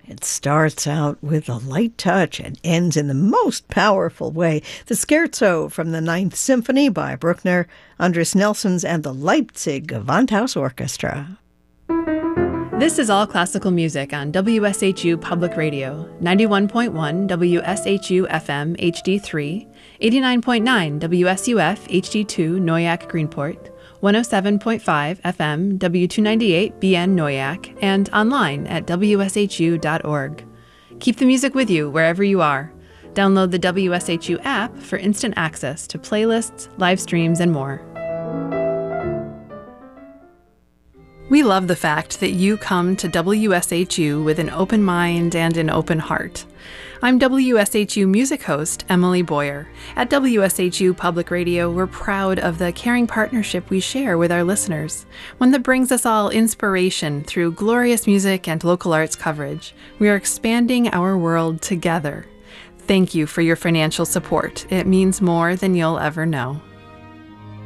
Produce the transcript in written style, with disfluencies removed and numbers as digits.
It starts out with a light touch and ends in the most powerful way. The Scherzo from the Ninth Symphony by Bruckner, Andris Nelsons, and the Leipzig Gewandhaus Orchestra. This is All Classical Music on WSHU Public Radio, 91.1 WSHU FM HD3, 89.9 WSUF HD2 Noyak Greenport, 107.5 FM W298 BN Noyak, and online at wshu.org. Keep the music with you wherever you are. Download the WSHU app for instant access to playlists, live streams, and more. We love the fact that you come to WSHU with an open mind and an open heart. I'm WSHU music host Emily Boyer. At WSHU Public Radio, we're proud of the caring partnership we share with our listeners, one that brings us all inspiration through glorious music and local arts coverage. We are expanding our world together. Thank you for your financial support. It means more than you'll ever know.